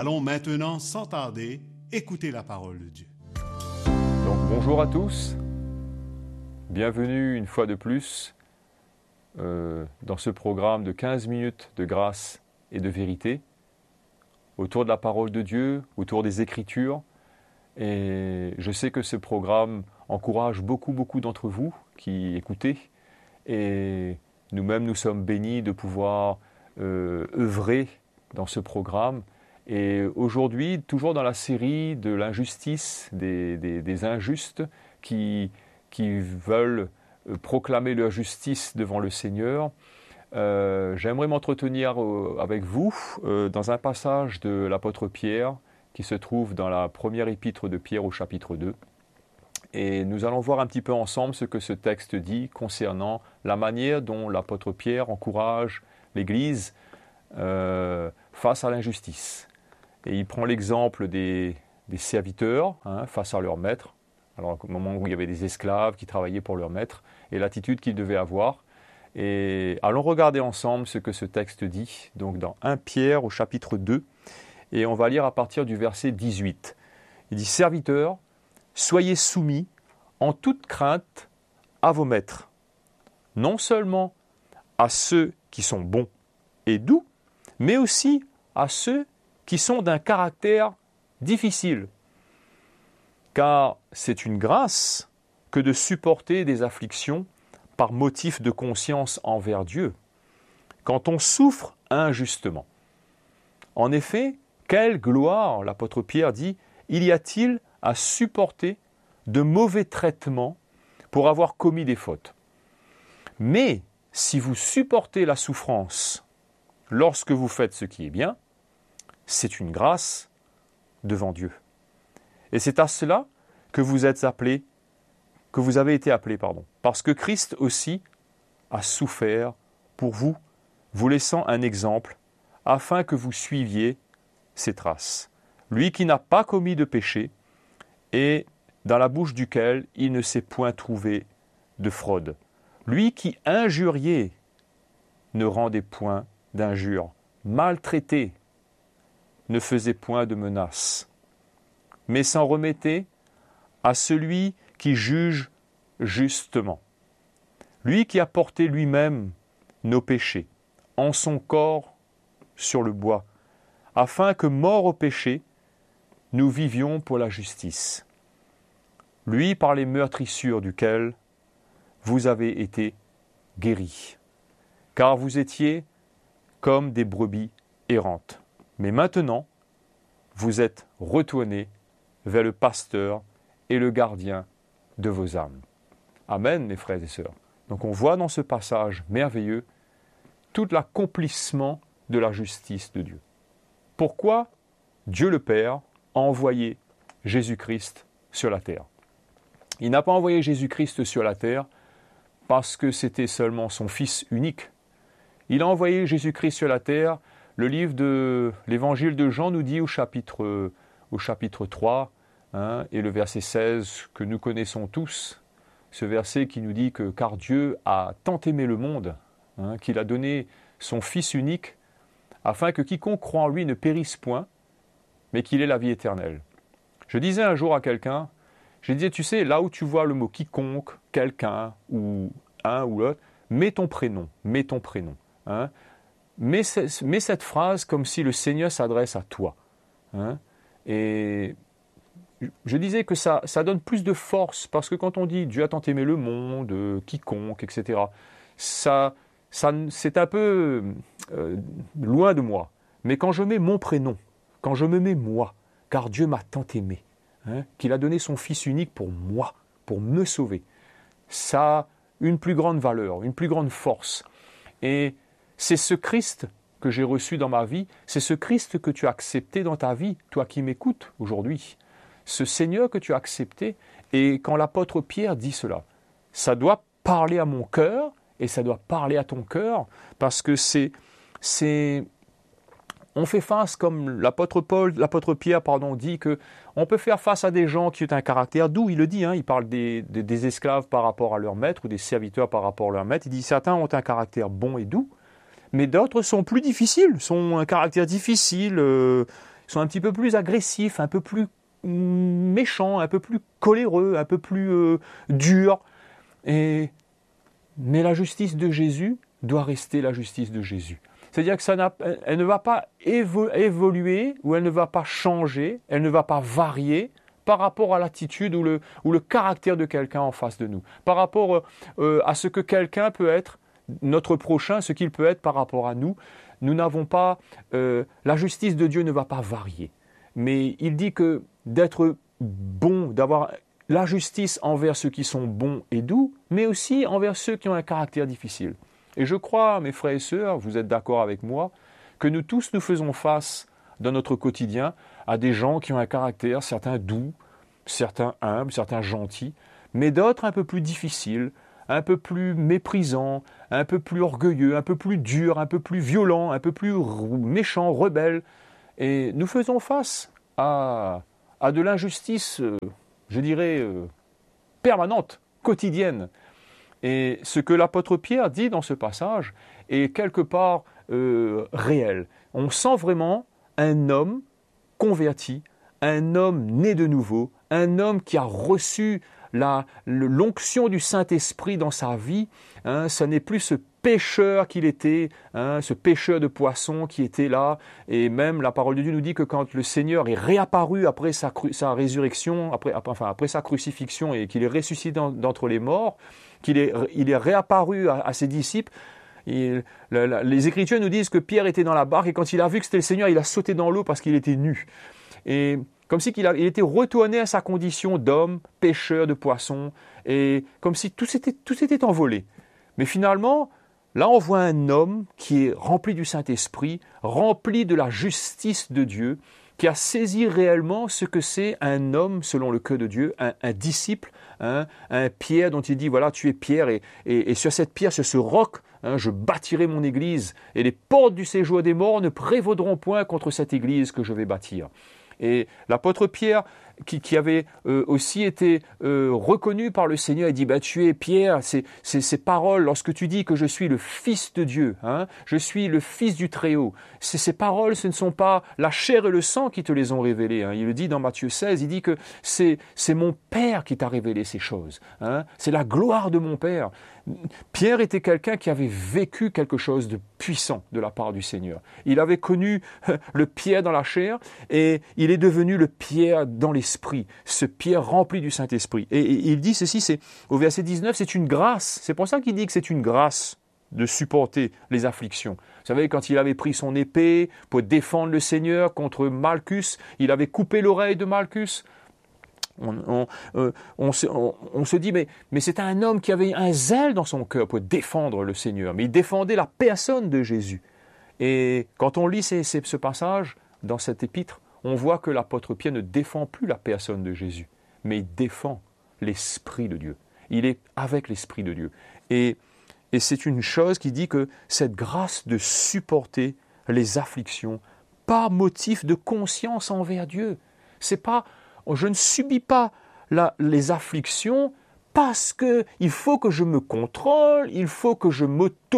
Allons maintenant, sans tarder, écouter la parole de Dieu. Donc bonjour à tous, bienvenue une fois de plus dans ce programme de 15 minutes de grâce et de vérité, autour de la parole de Dieu, autour des Écritures. Et je sais que ce programme encourage beaucoup d'entre vous qui écoutez. Et nous-mêmes, nous sommes bénis de pouvoir œuvrer dans ce programme. Et aujourd'hui, toujours dans la série de l'injustice, des injustes qui veulent proclamer leur justice devant le Seigneur, j'aimerais m'entretenir avec vous dans un passage de l'apôtre Pierre qui se trouve dans la première épître de Pierre au chapitre 2. Et nous allons voir un petit peu ensemble ce que ce texte dit concernant la manière dont l'apôtre Pierre encourage l'Église face à l'injustice. Et il prend l'exemple des serviteurs face à leur maître. Alors au moment où il y avait des esclaves qui travaillaient pour leur maître et l'attitude qu'ils devaient avoir. Et allons regarder ensemble ce que ce texte dit, donc dans 1 Pierre au chapitre 2, et on va lire à partir du verset 18. Il dit « Serviteurs, soyez soumis en toute crainte à vos maîtres, non seulement à ceux qui sont bons et doux, mais aussi à ceux qui sont d'un caractère difficile. Car c'est une grâce que de supporter des afflictions par motif de conscience envers Dieu, quand on souffre injustement. En effet, quelle gloire, l'apôtre Pierre dit, il y a-t-il à supporter de mauvais traitements pour avoir commis des fautes. Mais si vous supportez la souffrance lorsque vous faites ce qui est bien, c'est une grâce devant Dieu. Et c'est à cela que vous êtes appelés, que vous avez été appelés, parce que Christ aussi a souffert pour vous, vous laissant un exemple, afin que vous suiviez ses traces. Lui qui n'a pas commis de péché, et dans la bouche duquel il ne s'est point trouvé de fraude. Lui qui injuriait ne rendait point d'injure, maltraité ne faisait point de menaces, mais s'en remettait à celui qui juge justement. Lui qui a porté lui-même nos péchés en son corps sur le bois, afin que, morts au péché, nous vivions pour la justice. Lui par les meurtrissures duquel vous avez été guéris, car vous étiez comme des brebis errantes. Mais maintenant, vous êtes retournés vers le pasteur et le gardien de vos âmes. Amen, mes frères et sœurs. Donc on voit dans ce passage merveilleux tout l'accomplissement de la justice de Dieu. Pourquoi Dieu le Père a envoyé Jésus-Christ sur la terre? Il n'a pas envoyé Jésus-Christ sur la terre parce que c'était seulement son Fils unique. Il a envoyé Jésus-Christ sur la terre. Le livre de l'Évangile de Jean nous dit au chapitre 3, et le verset 16 que nous connaissons tous, ce verset qui nous dit que « Car Dieu a tant aimé le monde, qu'il a donné son Fils unique, afin que quiconque croit en lui ne périsse point, mais qu'il ait la vie éternelle. » Je disais un jour à quelqu'un, je disais, tu sais, là où tu vois le mot quiconque, quelqu'un, ou un ou l'autre, mets ton prénom. Mets cette phrase comme si le Seigneur s'adresse à toi. Et je disais que ça donne plus de force, parce que quand on dit Dieu a tant aimé le monde, quiconque, etc., ça c'est un peu loin de moi. Mais quand je mets mon prénom, quand je me mets moi, car Dieu m'a tant aimé, qu'il a donné son Fils unique pour moi, pour me sauver, ça a une plus grande valeur, une plus grande force. Et c'est ce Christ que j'ai reçu dans ma vie, c'est ce Christ que tu as accepté dans ta vie, toi qui m'écoutes aujourd'hui. Ce Seigneur que tu as accepté, et quand l'apôtre Pierre dit cela, ça doit parler à mon cœur, et ça doit parler à ton cœur, parce que on fait face, comme l'apôtre Pierre dit, qu'on peut faire face à des gens qui ont un caractère doux, il le dit, il parle des esclaves par rapport à leur maître, ou des serviteurs par rapport à leur maître, il dit certains ont un caractère bon et doux, mais d'autres sont plus difficiles, sont un caractère difficile, sont un petit peu plus agressifs, un peu plus méchants, un peu plus coléreux, un peu plus durs. Mais la justice de Jésus doit rester la justice de Jésus. C'est-à-dire qu'elle ne va pas évoluer ou elle ne va pas changer, elle ne va pas varier par rapport à l'attitude ou le caractère de quelqu'un en face de nous, par rapport à ce que quelqu'un peut être, notre prochain, ce qu'il peut être par rapport à nous. Nous n'avons pas, la justice de Dieu ne va pas varier. Mais il dit que d'être bon, d'avoir la justice envers ceux qui sont bons et doux, mais aussi envers ceux qui ont un caractère difficile. Et je crois, mes frères et sœurs, vous êtes d'accord avec moi, que nous tous nous faisons face dans notre quotidien à des gens qui ont un caractère, certains doux, certains humbles, certains gentils, mais d'autres un peu plus difficiles, un peu plus méprisants, un peu plus orgueilleux, un peu plus durs, un peu plus violents, un peu plus méchants, rebelles. Et nous faisons face à de l'injustice, je dirais, permanente, quotidienne. Et ce que l'apôtre Pierre dit dans ce passage est quelque part réel. On sent vraiment un homme converti, un homme né de nouveau, un homme qui a reçu l'onction du Saint-Esprit dans sa vie. Ce n'est plus ce pêcheur qu'il était, ce pêcheur de poissons qui était là. Et même la parole de Dieu nous dit que quand le Seigneur est réapparu après sa résurrection, après sa crucifixion et qu'il est ressuscité d'entre les morts, il est réapparu à ses disciples. Les Écritures nous disent que Pierre était dans la barque et quand il a vu que c'était le Seigneur, il a sauté dans l'eau parce qu'il était nu. Et comme si il était retourné à sa condition d'homme, pêcheur de poissons, et comme si tout s'était envolé. Mais finalement, là on voit un homme qui est rempli du Saint-Esprit, rempli de la justice de Dieu, qui a saisi réellement ce que c'est un homme selon le cœur de Dieu, un disciple, un Pierre dont il dit, voilà, tu es Pierre, et sur cette pierre, sur ce roc, je bâtirai mon église, et les portes du séjour des morts ne prévaudront point contre cette église que je vais bâtir. Et l'apôtre Pierre, qui avait aussi été reconnu par le Seigneur, il dit, tu es Pierre, ces paroles, lorsque tu dis que je suis le Fils de Dieu, je suis le Fils du Très-Haut, ces paroles, ce ne sont pas la chair et le sang qui te les ont révélées. Il le dit dans Matthieu 16, il dit que c'est mon Père qui t'a révélé ces choses. C'est la gloire de mon Père. Pierre était quelqu'un qui avait vécu quelque chose de puissant de la part du Seigneur. Il avait connu le Pierre dans la chair et il est devenu le Pierre dans l'esprit, ce Pierre rempli du Saint-Esprit. Et il dit ceci, c'est au verset 19, c'est une grâce. C'est pour ça qu'il dit que c'est une grâce de supporter les afflictions. Vous savez, quand il avait pris son épée pour défendre le Seigneur contre Malchus, il avait coupé l'oreille de Malchus. On se dit, mais c'était un homme qui avait un zèle dans son cœur pour défendre le Seigneur, mais il défendait la personne de Jésus. Et quand on lit ce passage dans cette épître, on voit que l'apôtre Pierre ne défend plus la personne de Jésus, mais il défend l'Esprit de Dieu. Il est avec l'Esprit de Dieu. Et c'est une chose qui dit que cette grâce de supporter les afflictions par motif de conscience envers Dieu, c'est pas je ne subis pas les afflictions parce qu'il faut que je me contrôle, il faut que je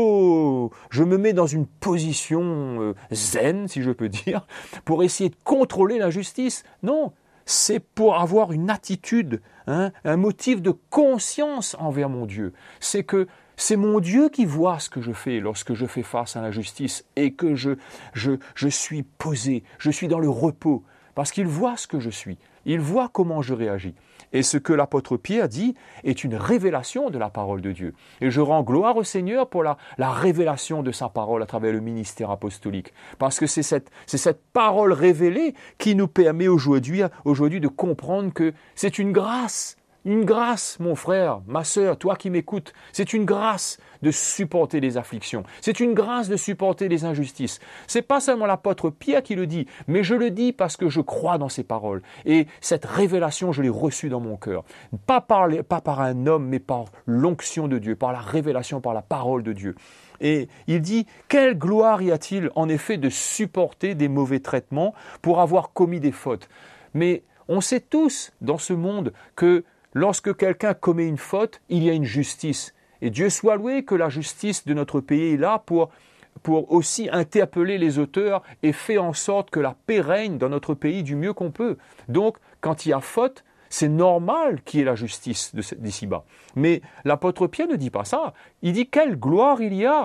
me mets dans une position zen, si je peux dire, pour essayer de contrôler l'injustice. Non, c'est pour avoir une attitude, un motif de conscience envers mon Dieu. C'est que c'est mon Dieu qui voit ce que je fais lorsque je fais face à l'injustice et que je suis posé, je suis dans le repos, parce qu'il voit ce que je suis. Il voit comment je réagis. Et ce que l'apôtre Pierre dit est une révélation de la parole de Dieu. Et je rends gloire au Seigneur pour la révélation de sa parole à travers le ministère apostolique. Parce que c'est cette parole révélée qui nous permet aujourd'hui de comprendre que c'est une grâce. Une grâce, mon frère, ma sœur, toi qui m'écoutes, c'est une grâce de supporter les afflictions. C'est une grâce de supporter les injustices. C'est pas seulement l'apôtre Pierre qui le dit, mais je le dis parce que je crois dans ses paroles. Et cette révélation, je l'ai reçue dans mon cœur. Pas par un homme, mais par l'onction de Dieu, par la révélation, par la parole de Dieu. Et il dit, quelle gloire y a-t-il en effet de supporter des mauvais traitements pour avoir commis des fautes? Mais on sait tous dans ce monde que lorsque quelqu'un commet une faute, il y a une justice. Et Dieu soit loué que la justice de notre pays est là pour pour aussi interpeller les auteurs et faire en sorte que la paix règne dans notre pays du mieux qu'on peut. Donc, quand il y a faute, c'est normal qu'il y ait la justice d'ici-bas. Mais l'apôtre Pierre ne dit pas ça. Il dit quelle gloire il y a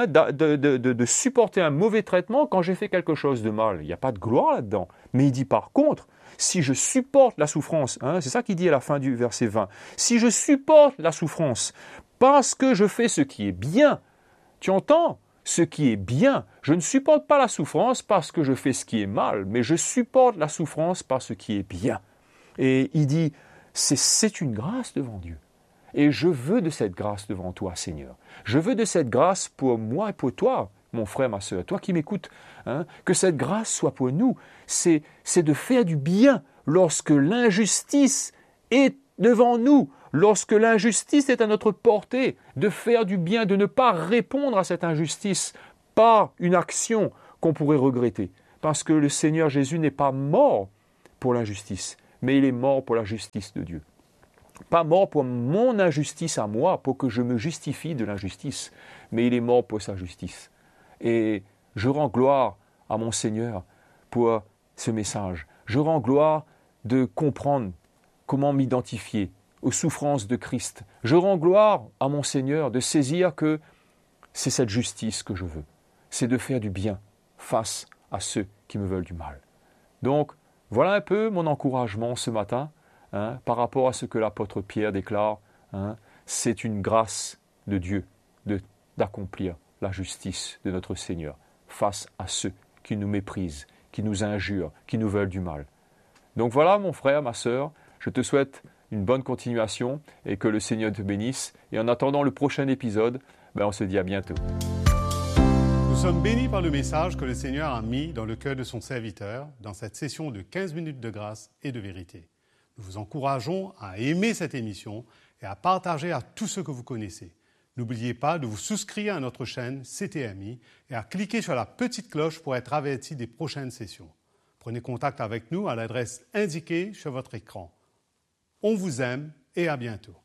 de supporter un mauvais traitement quand j'ai fait quelque chose de mal. Il n'y a pas de gloire là-dedans. Mais il dit par contre, si je supporte la souffrance, c'est ça qu'il dit à la fin du verset 20, si je supporte la souffrance parce que je fais ce qui est bien, tu entends ? Ce qui est bien. Je ne supporte pas la souffrance parce que je fais ce qui est mal, mais je supporte la souffrance parce ce qui est bien. Et il dit, c'est une grâce devant Dieu. Et je veux de cette grâce devant toi, Seigneur. Je veux de cette grâce pour moi et pour toi, mon frère, ma sœur, toi qui m'écoutes, que cette grâce soit pour nous. C'est de faire du bien lorsque l'injustice est devant nous, lorsque l'injustice est à notre portée, de faire du bien, de ne pas répondre à cette injustice par une action qu'on pourrait regretter. Parce que le Seigneur Jésus n'est pas mort pour l'injustice, mais il est mort pour la justice de Dieu. Pas mort pour mon injustice à moi, pour que je me justifie de l'injustice, mais il est mort pour sa justice. Et je rends gloire à mon Seigneur pour ce message. Je rends gloire de comprendre comment m'identifier aux souffrances de Christ. Je rends gloire à mon Seigneur de saisir que c'est cette justice que je veux. C'est de faire du bien face à ceux qui me veulent du mal. Donc, voilà un peu mon encouragement ce matin par rapport à ce que l'apôtre Pierre déclare. C'est une grâce de Dieu d'accomplir la justice de notre Seigneur face à ceux qui nous méprisent, qui nous injurent, qui nous veulent du mal. Donc voilà mon frère, ma sœur, je te souhaite une bonne continuation et que le Seigneur te bénisse. Et en attendant le prochain épisode, on se dit à bientôt. Nous sommes bénis par le message que le Seigneur a mis dans le cœur de son serviteur dans cette session de 15 minutes de grâce et de vérité. Nous vous encourageons à aimer cette émission et à partager à tous ceux que vous connaissez. N'oubliez pas de vous souscrire à notre chaîne CTMI et à cliquer sur la petite cloche pour être averti des prochaines sessions. Prenez contact avec nous à l'adresse indiquée sur votre écran. On vous aime et à bientôt.